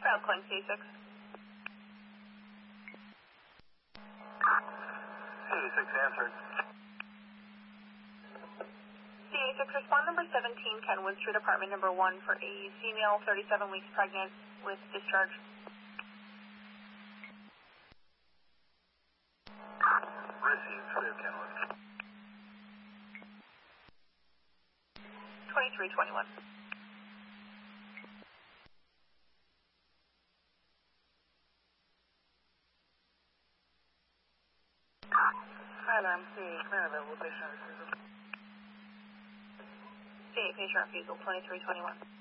Crowd calling C6. C6 answered. C6, respond number 17, Kenwood Street, apartment number 1 for a female 37 weeks pregnant with discharge. Received, clear Kenwood. 2321. Fire alarm C8, clear available patient refusal. C8 patient refusal, 2321.